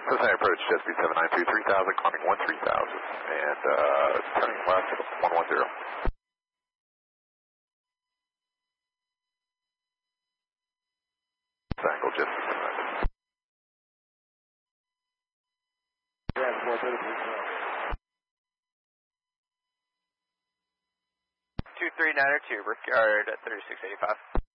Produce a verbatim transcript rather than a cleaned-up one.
Cincinnati approach, jet speed seven nine two, three thousand, climbing one three thousand, and uh, turning left, one one zero. Angle, jet speed seven nine two. two three nine two, Brickyard at thirty-six eighty-five.